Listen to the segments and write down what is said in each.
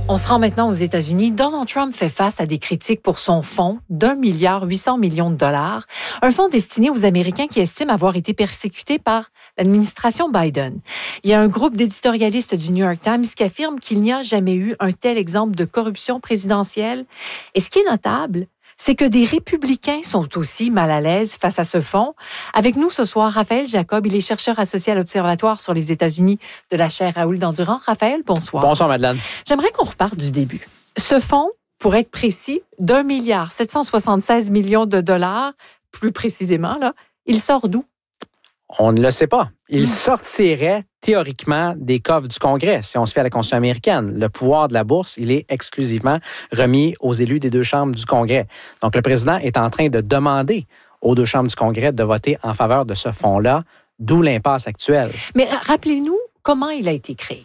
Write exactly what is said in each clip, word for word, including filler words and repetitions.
On se rend maintenant aux États-Unis. Donald Trump fait face à des critiques pour son fonds d'un milliard huit cents millions de dollars, un fonds destiné aux Américains qui estiment avoir été persécutés par l'administration Biden. Il y a un groupe d'éditorialistes du New York Times qui affirme qu'il n'y a jamais eu un tel exemple de corruption présidentielle. Et ce qui est notable, c'est que des républicains sont aussi mal à l'aise face à ce fonds. Avec nous ce soir, Raphaël Jacob, il est chercheur associé à l'Observatoire sur les États-Unis de la chaire Raoul Dandurand. Raphaël, bonsoir. Bonsoir, Madeleine. J'aimerais qu'on reparte du début. Ce fonds, pour être précis, d'un milliard sept cent soixante-seize millions de dollars, plus précisément, là, il sort d'où? On ne le sait pas. Il mmh. sortirait théoriquement des coffres du Congrès, si on se fait à la Constitution américaine. Le pouvoir de la bourse, il est exclusivement remis aux élus des deux chambres du Congrès. Donc, le président est en train de demander aux deux chambres du Congrès de voter en faveur de ce fonds-là, d'où l'impasse actuelle. Mais rappelez-nous comment il a été créé.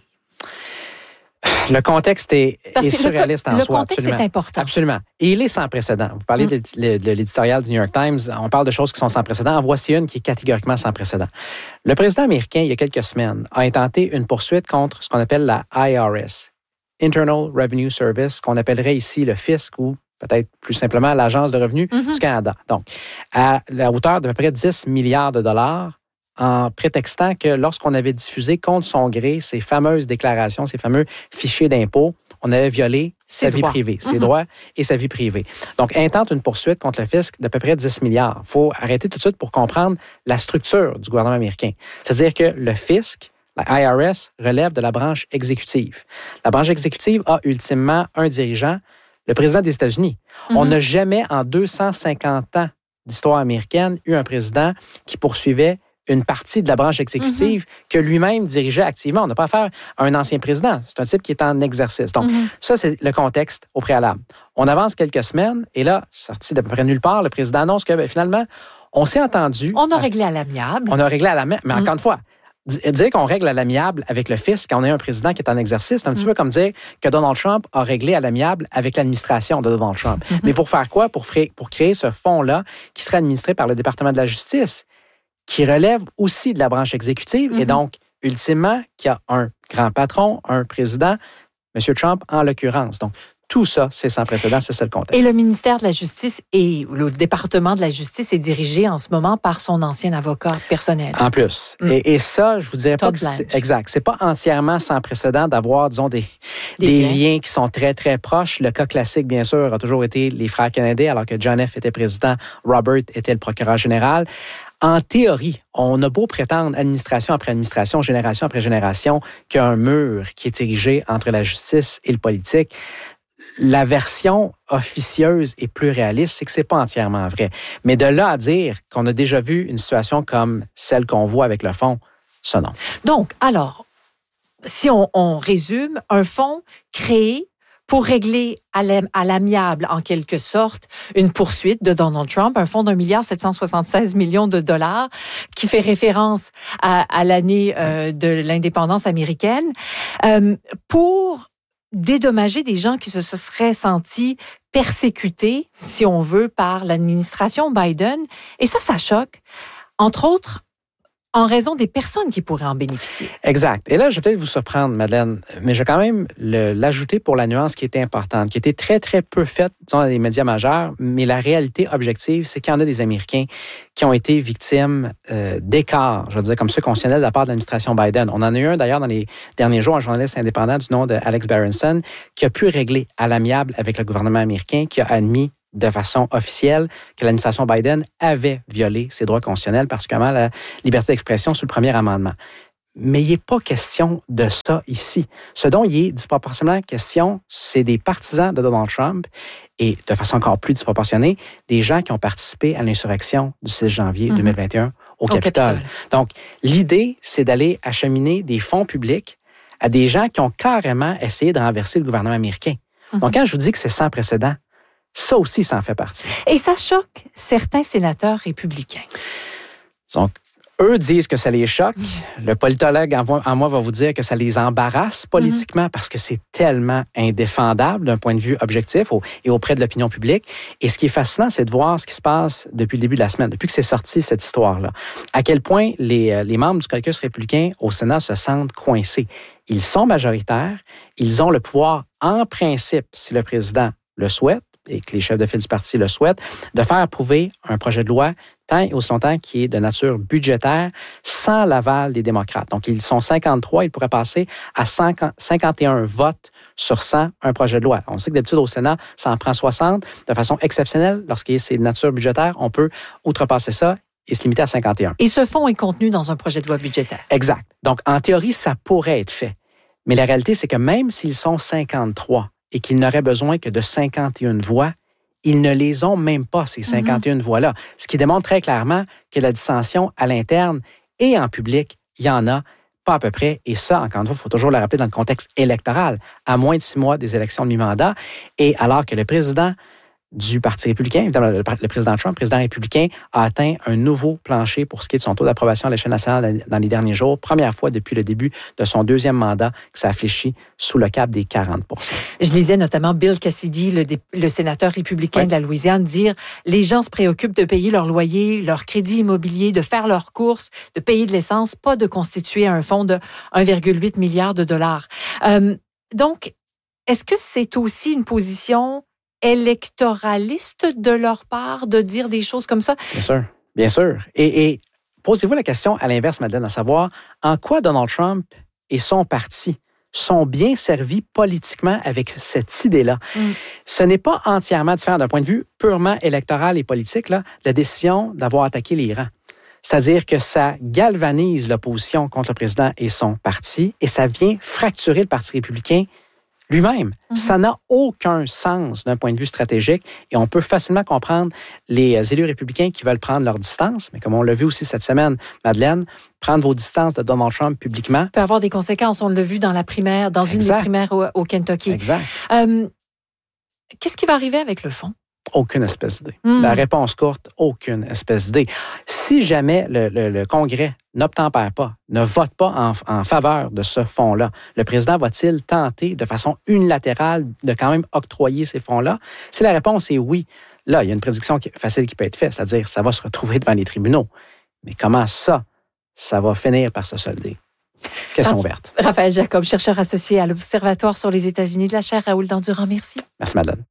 Le contexte est, est surréaliste le, en le soi. Le contexte absolument. est important. Absolument. Et il est sans précédent. Vous parlez mm. de, de l'éditorial du New York Times. On parle de choses qui sont sans précédent. En voici une qui est catégoriquement sans précédent. Le président américain, il y a quelques semaines, a intenté une poursuite contre ce qu'on appelle la I R S, Internal Revenue Service, qu'on appellerait ici le fisc ou peut-être plus simplement l'Agence de revenus mm-hmm. du Canada. Donc, à la hauteur d'à peu près dix milliards de dollars, en prétextant que lorsqu'on avait diffusé contre son gré ces fameuses déclarations, ces fameux fichiers d'impôts, on avait violé sa vie privée, ses mm-hmm. droits et sa vie privée. Donc, intente une poursuite contre le fisc d'à peu près dix milliards. Il faut arrêter tout de suite pour comprendre la structure du gouvernement américain. C'est-à-dire que le fisc, la I R S, relève de la branche exécutive. La branche exécutive a ultimement un dirigeant, le président des États-Unis. Mm-hmm. On n'a jamais, en deux cent cinquante ans d'histoire américaine, eu un président qui poursuivait une partie de la branche exécutive mm-hmm. que lui-même dirigeait activement. On n'a pas affaire à un ancien président. C'est un type qui est en exercice. Donc, mm-hmm. ça, c'est le contexte au préalable. On avance quelques semaines et là, sorti d'à peu près nulle part, le président annonce que ben, finalement, on s'est entendu. On a réglé à l'amiable. On a réglé à l'amiable. Mais mm-hmm. encore une fois, dire qu'on règle à l'amiable avec le fisc quand on a un président qui est en exercice, c'est un petit mm-hmm. peu comme dire que Donald Trump a réglé à l'amiable avec l'administration de Donald Trump. Mm-hmm. Mais pour faire quoi? Pour, pour créer ce fonds-là qui serait administré par le département de la justice, qui relève aussi de la branche exécutive mm-hmm. et donc, ultimement, qui a un grand patron, un président, M. Trump en l'occurrence. Donc, tout ça, c'est sans précédent, c'est ça le contexte. Et le ministère de la Justice et le département de la Justice est dirigé en ce moment par son ancien avocat personnel. En plus. Mm. Et, et ça, je vous dirais Todd pas que Blanche. c'est exact. C'est pas entièrement sans précédent d'avoir, disons, des, des, des liens. liens qui sont très, très proches. Le cas classique, bien sûr, a toujours été les frères Kennedy, alors que John F. était président, Robert était le procureur général. En théorie, on a beau prétendre, administration après administration, génération après génération, qu'il y a un mur qui est érigé entre la justice et le politique. La version officieuse et plus réaliste, c'est que c'est pas entièrement vrai. Mais de là à dire qu'on a déjà vu une situation comme celle qu'on voit avec le fonds, ça non. Donc, alors, si on, on résume, un fonds créé pour régler à l'amiable, en quelque sorte, une poursuite de Donald Trump, un fonds d'un milliard sept cent soixante-seize millions de dollars qui fait référence à, à l'année euh, de l'indépendance américaine, euh, pour dédommager des gens qui se seraient sentis persécutés, si on veut, par l'administration Biden. Et ça, ça choque. Entre autres, en raison des personnes qui pourraient en bénéficier. Exact. Et là, je vais peut-être vous surprendre, Madeleine, mais je vais quand même le, l'ajouter pour la nuance qui était importante, qui était très, très peu faite, disons, dans les médias majeurs, mais la réalité objective, c'est qu'il y en a des Américains qui ont été victimes euh, d'écarts, je veux dire, comme ceux qu'on signalait de la part de l'administration Biden. On en a eu un, d'ailleurs, dans les derniers jours, un journaliste indépendant du nom de Alex Berenson, qui a pu régler à l'amiable avec le gouvernement américain, qui a admis de façon officielle que l'administration Biden avait violé ses droits constitutionnels, particulièrement la liberté d'expression sous le premier amendement. Mais il n'est pas question de ça ici. Ce dont il est disproportionnellement question, c'est des partisans de Donald Trump et, de façon encore plus disproportionnée, des gens qui ont participé à l'insurrection du six janvier mm-hmm. deux mille vingt et un au, au Capitole. Capitole. Donc, l'idée, c'est d'aller acheminer des fonds publics à des gens qui ont carrément essayé de renverser le gouvernement américain. Mm-hmm. Donc, quand je vous dis que c'est sans précédent, ça aussi, ça en fait partie. Et ça choque certains sénateurs républicains. Donc, eux disent que ça les choque. Mmh. Le politologue en moi va vous dire que ça les embarrasse politiquement mmh. parce que c'est tellement indéfendable d'un point de vue objectif et auprès de l'opinion publique. Et ce qui est fascinant, c'est de voir ce qui se passe depuis le début de la semaine, depuis que c'est sorti cette histoire-là. À quel point les, les membres du caucus républicain au Sénat se sentent coincés. Ils sont majoritaires. Ils ont le pouvoir, en principe, si le président le souhaite, et que les chefs de file du parti le souhaitent, de faire approuver un projet de loi tant et aussi longtemps qui est de nature budgétaire sans l'aval des démocrates. Donc, ils sont cinquante-trois, ils pourraient passer à cinquante et un votes sur cent un projet de loi. On sait que d'habitude au Sénat, ça en prend soixante. De façon exceptionnelle, lorsqu'il c'est de nature budgétaire, on peut outrepasser ça et se limiter à cinquante et un. Et ce fonds est contenu dans un projet de loi budgétaire. Exact. Donc, en théorie, ça pourrait être fait. Mais la réalité, c'est que même s'ils sont cinquante-trois, et qu'ils n'auraient besoin que de cinquante et une voix, ils ne les ont même pas, ces cinquante et une mm-hmm. voix-là. Ce qui démontre très clairement que la dissension à l'interne et en public, il y en a pas à peu près. Et ça, encore une fois, il faut toujours le rappeler dans le contexte électoral, à moins de six mois des élections de mi-mandat. Et alors que le président du Parti républicain, évidemment, le, le président Trump, le président républicain, a atteint un nouveau plancher pour ce qui est de son taux d'approbation à l'échelle nationale dans les derniers jours. Première fois depuis le début de son deuxième mandat que ça a fléchi sous le cap des quarante pour cent. Je lisais notamment Bill Cassidy, le, le sénateur républicain oui. de la Louisiane, dire « Les gens se préoccupent de payer leur loyer, leur crédit immobilier, de faire leurs courses, de payer de l'essence, pas de constituer un fonds de un virgule huit milliard de dollars. Euh, » Donc, est-ce que c'est aussi une position électoraliste de leur part de dire des choses comme ça? Bien sûr, bien sûr. Et, et posez-vous la question à l'inverse, Madeleine, à savoir en quoi Donald Trump et son parti sont bien servis politiquement avec cette idée-là. Mm. Ce n'est pas entièrement différent d'un point de vue purement électoral et politique, là, la décision d'avoir attaqué l'Iran. C'est-à-dire que ça galvanise l'opposition contre le président et son parti et ça vient fracturer le Parti républicain lui-même. Mm-hmm. Ça n'a aucun sens d'un point de vue stratégique et on peut facilement comprendre les élus républicains qui veulent prendre leur distance, mais comme on l'a vu aussi cette semaine, Madeleine, prendre vos distances de Donald Trump publiquement peut avoir des conséquences. On l'a vu dans la primaire, dans exact. une des primaires au, au Kentucky. Exact. Euh, qu'est-ce qui va arriver avec le fonds? Aucune espèce d'idée. Mm. La réponse courte, aucune espèce d'idée. Si jamais le, le, le Congrès n'obtempère pas, ne vote pas en, en faveur de ce fonds-là, le président va-t-il tenter de façon unilatérale de quand même octroyer ces fonds-là? Si la réponse est oui, là, il y a une prédiction qui, facile qui peut être faite, c'est-à-dire ça va se retrouver devant les tribunaux. Mais comment ça, ça va finir par se solder? Question ouverte. Raphaël Jacob, chercheur associé à l'Observatoire sur les États-Unis de la chaire Raoul Dandurand, merci. Merci, Madeleine.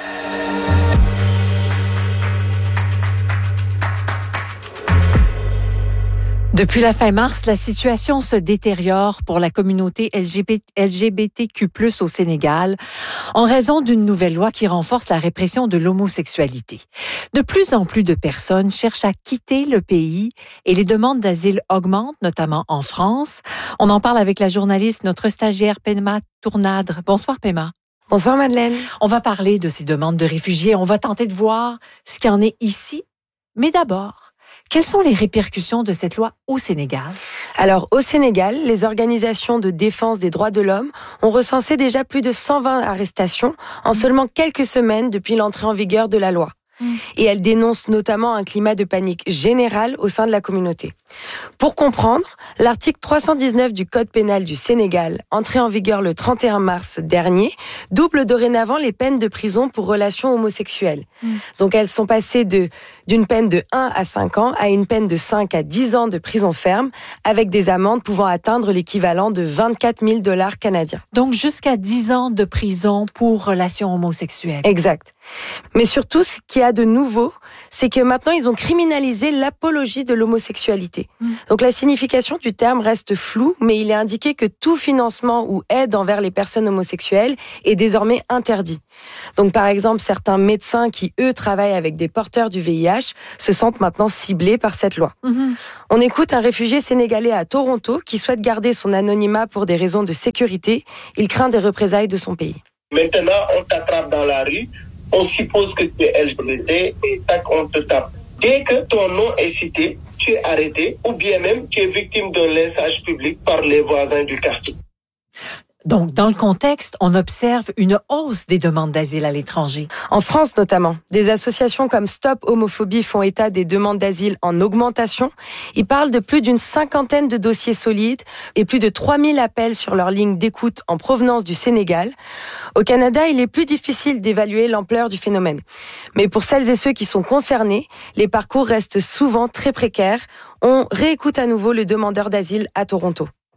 Depuis la fin mars, la situation se détériore pour la communauté L G B T Q plus, au Sénégal, en raison d'une nouvelle loi qui renforce la répression de l'homosexualité. De plus en plus de personnes cherchent à quitter le pays et les demandes d'asile augmentent, notamment en France. On en parle avec la journaliste, notre stagiaire Pema Tournadre. Bonsoir Pema. Bonsoir Madeleine. On va parler de ces demandes de réfugiés. On va tenter de voir ce qu'il y en est ici. Mais d'abord, quelles sont les répercussions de cette loi au Sénégal? Alors, au Sénégal, les organisations de défense des droits de l'homme ont recensé déjà plus de cent vingt arrestations en seulement quelques semaines depuis l'entrée en vigueur de la loi. Et elles dénoncent notamment un climat de panique générale au sein de la communauté. Pour comprendre, l'article trois cent dix-neuf du Code pénal du Sénégal, entré en vigueur le trente et un mars dernier, double dorénavant les peines de prison pour relations homosexuelles. Mm. Donc elles sont passées de, d'une peine de un à cinq ans à une peine de cinq à dix ans de prison ferme, avec des amendes pouvant atteindre l'équivalent de vingt-quatre mille dollars canadiens. Donc jusqu'à dix ans de prison pour relations homosexuelles. Exact. Mais surtout, ce qu'il y a de nouveau, c'est que maintenant, ils ont criminalisé l'apologie de l'homosexualité. Mmh. Donc la signification du terme reste floue, mais il est indiqué que tout financement ou aide envers les personnes homosexuelles est désormais interdit. Donc par exemple, certains médecins qui, eux, travaillent avec des porteurs du V I H se sentent maintenant ciblés par cette loi. Mmh. On écoute un réfugié sénégalais à Toronto qui souhaite garder son anonymat pour des raisons de sécurité. Il craint des représailles de son pays. Maintenant, on t'attrape dans la rue. On suppose que tu es L G B T et tac, on te tape. Dès que ton nom est cité, tu es arrêté ou bien même tu es victime d'un lynchage public par les voisins du quartier. Donc, dans le contexte, on observe une hausse des demandes d'asile à l'étranger. En France notamment, des associations comme Stop Homophobie font état des demandes d'asile en augmentation. Ils parlent de plus d'une cinquantaine de dossiers solides et plus de trois mille appels sur leur ligne d'écoute en provenance du Sénégal. Au Canada, il est plus difficile d'évaluer l'ampleur du phénomène. Mais pour celles et ceux qui sont concernés, les parcours restent souvent très précaires. On réécoute à nouveau le demandeur d'asile à Toronto.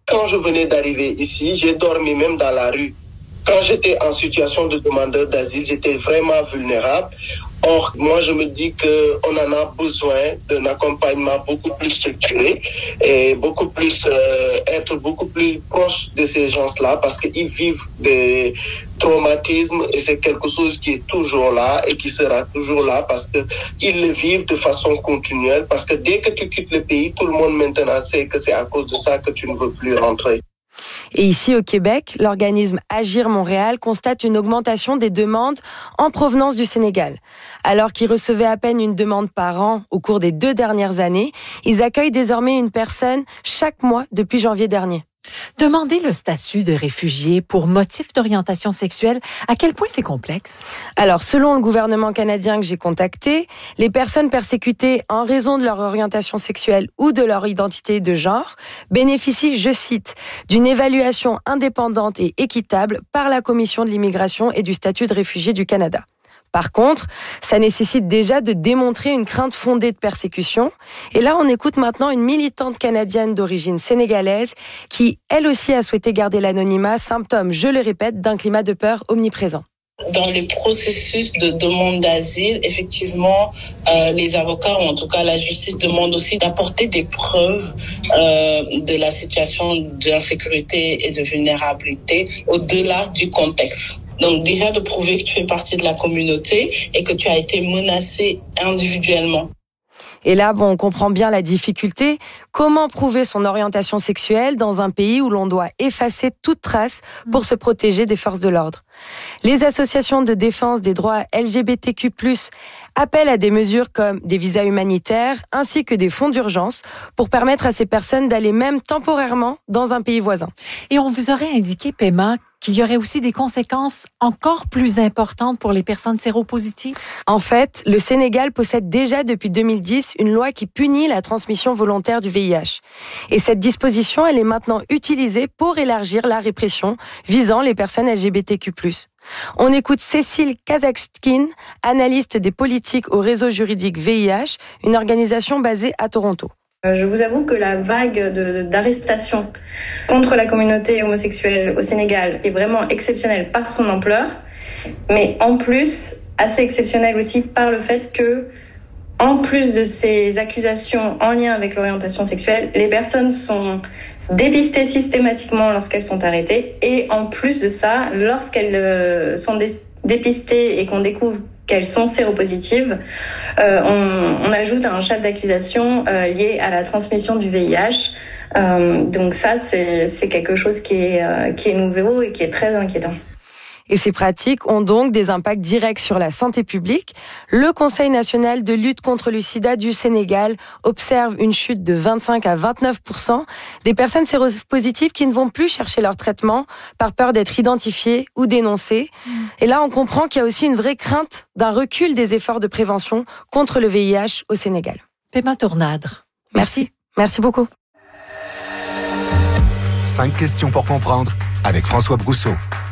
Quand je venais d'arriver ici, j'ai dormi même dans la rue. Quand j'étais en situation de demandeur d'asile, j'étais vraiment vulnérable. Or, moi, je me dis qu'on en a besoin d'un accompagnement beaucoup plus structuré et beaucoup plus, euh, être beaucoup plus proche de ces gens-là parce qu'ils vivent des traumatismes et c'est quelque chose qui est toujours là et qui sera toujours là parce qu'ils le vivent de façon continuelle. Parce que dès que tu quittes le pays, tout le monde maintenant sait que c'est à cause de ça que tu ne veux plus rentrer. Et ici au Québec, l'organisme Agir Montréal constate une augmentation des demandes en provenance du Sénégal. Alors qu'ils recevaient à peine une demande par an au cours des deux dernières années, ils accueillent désormais une personne chaque mois depuis janvier dernier. Demander le statut de réfugié pour motif d'orientation sexuelle, à quel point c'est complexe? Alors, selon le gouvernement canadien que j'ai contacté, les personnes persécutées en raison de leur orientation sexuelle ou de leur identité de genre bénéficient, je cite, d'une évaluation indépendante et équitable par la Commission de l'immigration et du statut de réfugié du Canada. Par contre, ça nécessite déjà de démontrer une crainte fondée de persécution. Et là, on écoute maintenant une militante canadienne d'origine sénégalaise qui, elle aussi, a souhaité garder l'anonymat, symptôme, je le répète, d'un climat de peur omniprésent. Dans les processus de demande d'asile, effectivement, euh, les avocats, ou en tout cas la justice, demandent aussi d'apporter des preuves euh, de la situation d'insécurité et de vulnérabilité au-delà du contexte. Donc déjà de prouver que tu fais partie de la communauté et que tu as été menacé individuellement. Et là, bon, on comprend bien la difficulté. Comment prouver son orientation sexuelle dans un pays où l'on doit effacer toute trace pour se protéger des forces de l'ordre? Les associations de défense des droits L G B T Q plus, appellent à des mesures comme des visas humanitaires ainsi que des fonds d'urgence pour permettre à ces personnes d'aller même temporairement dans un pays voisin. Et on vous aurait indiqué, Pema, qu'il y aurait aussi des conséquences encore plus importantes pour les personnes séropositives? En fait, le Sénégal possède déjà depuis deux mille dix une loi qui punit la transmission volontaire du V I H. Et cette disposition, elle est maintenant utilisée pour élargir la répression visant les personnes L G B T Q plus. On écoute Cécile Kazachkin, analyste des politiques au réseau juridique V I H, une organisation basée à Toronto. Je vous avoue que la vague de, d'arrestations contre la communauté homosexuelle au Sénégal est vraiment exceptionnelle par son ampleur, mais en plus assez exceptionnelle aussi par le fait que, en plus de ces accusations en lien avec l'orientation sexuelle, les personnes sont dépistées systématiquement lorsqu'elles sont arrêtées et en plus de ça, lorsqu'elles sont dé- dépistées et qu'on découvre qu'elles sont séropositives, euh, on, on ajoute un chef d'accusation euh, lié à la transmission du V I H. Euh, donc ça, c'est, c'est quelque chose qui est, euh, qui est nouveau et qui est très inquiétant. Et ces pratiques ont donc des impacts directs sur la santé publique. Le Conseil national de lutte contre le sida du Sénégal observe une chute de vingt-cinq à vingt-neuf pour cent des personnes séropositives qui ne vont plus chercher leur traitement par peur d'être identifiées ou dénoncées. Mmh. Et là, on comprend qu'il y a aussi une vraie crainte d'un recul des efforts de prévention contre le V I H au Sénégal. Pema Tournadre. Merci. Merci beaucoup. Cinq questions pour comprendre avec François Brousseau.